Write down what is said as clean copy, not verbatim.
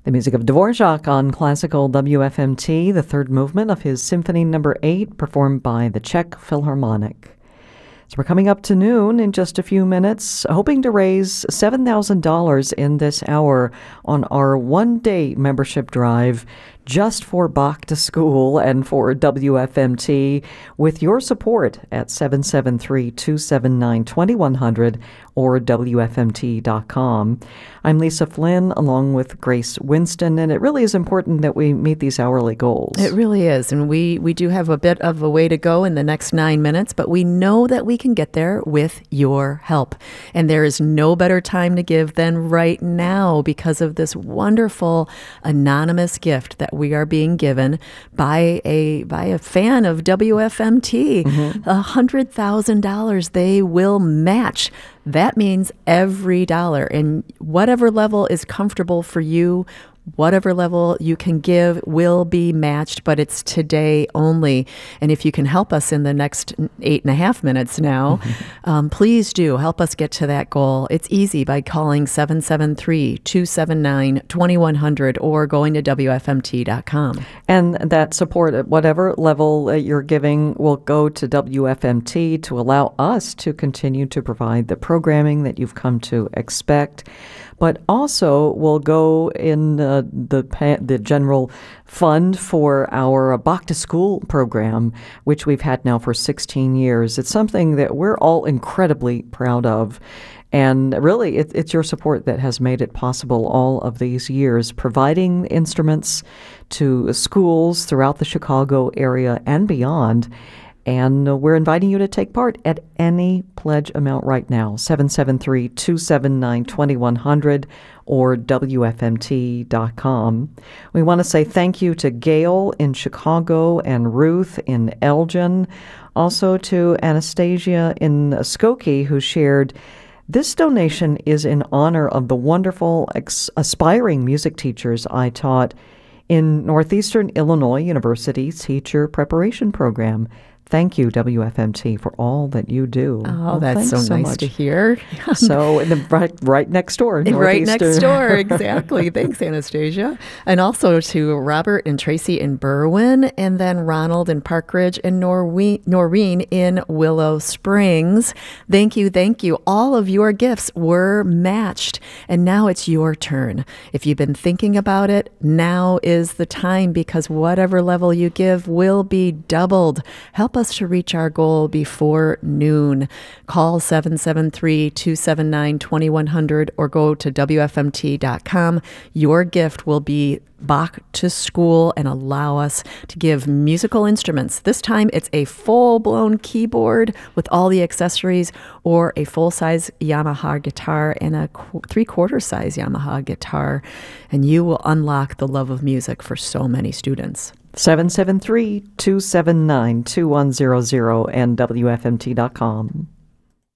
The music of Dvorak on classical WFMT, the third movement of his Symphony No. 8, performed by the Czech Philharmonic. So we're coming up to noon in just a few minutes, hoping to raise $7,000 in this hour on our one-day membership drive just for Bach to School and for WFMT with your support at 773-279-2100 or WFMT.com. I'm Lisa Flynn along with Grace Winston, and it really is important that we meet these hourly goals. It really is, and we do have a bit of a way to go in the next 9 minutes, but we know that we can get there with your help. And there is no better time to give than right now because of this wonderful anonymous gift that we are being given by a fan of WFMT. $100,000 they will match. That means every dollar, and whatever level is comfortable for you, whatever level you can give will be matched, but it's today only. And if you can help us in the next 8.5 minutes now, please do help us get to that goal. It's easy by calling 773-279-2100 or going to WFMT.com. And that support at whatever level you're giving will go to WFMT to allow us to continue to provide the programming that you've come to expect, but also will go in the general fund for our Bach to School program, which we've had now for 16 years. It's something that we're all incredibly proud of. And really, it's your support that has made it possible all of these years, providing instruments to schools throughout the Chicago area and beyond. And we're inviting you to take part at any pledge amount right now, 773-279-2100 or WFMT.com. We want to say thank you to Gail in Chicago and Ruth in Elgin, also to Anastasia in Skokie, who shared, "This donation is in honor of the wonderful aspiring music teachers I taught in Northeastern Illinois University Teacher Preparation Program. Thank you, WFMT, for all that you do." Oh, that's so nice much to hear. So, right next door. Right next door, exactly. Thanks, Anastasia. And also to Robert and Tracy in Berwyn, and then Ronald in Park Ridge, and Noreen in Willow Springs. Thank you, thank you. All of your gifts were matched, and now it's your turn. If you've been thinking about it, now is the time, because whatever level you give will be doubled. Help us to reach our goal before noon. Call 773-279-2100 or go to WFMT.com. Your gift will be Bach to School and allow us to give musical instruments. This time it's a full-blown keyboard with all the accessories, or a full-size Yamaha guitar and a 3/4 size Yamaha guitar, and you will unlock the love of music for so many students. 773-279-2100 and WFMT.com.